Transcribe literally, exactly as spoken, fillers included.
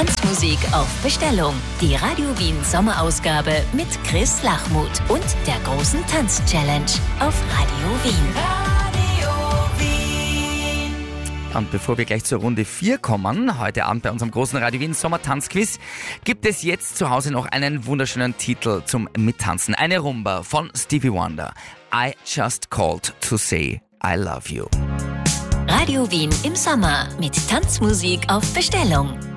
Tanzmusik auf Bestellung. Die Radio Wien Sommerausgabe mit Chris Lachmuth und der großen Tanz-Challenge auf Radio Wien. Radio Wien. Und bevor wir gleich zur Runde vier kommen, heute Abend bei unserem großen Radio Wien Sommertanzquiz, gibt es jetzt zu Hause noch einen wunderschönen Titel zum Mittanzen. Eine Rumba von Stevie Wonder. I just called to say I love you. Radio Wien im Sommer mit Tanzmusik auf Bestellung.